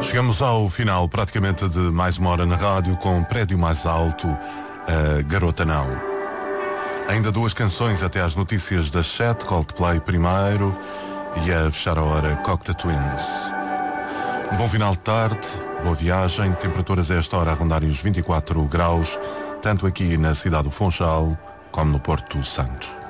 Chegamos ao final praticamente de mais uma hora na rádio com um prédio mais alto, a Garota Não. Ainda duas canções até às notícias das 7, Coldplay primeiro e a fechar a hora Cocteau Twins. Um bom final de tarde, boa viagem, temperaturas a esta hora a rondarem os 24 graus, tanto aqui na cidade do Funchal como no Porto Santo.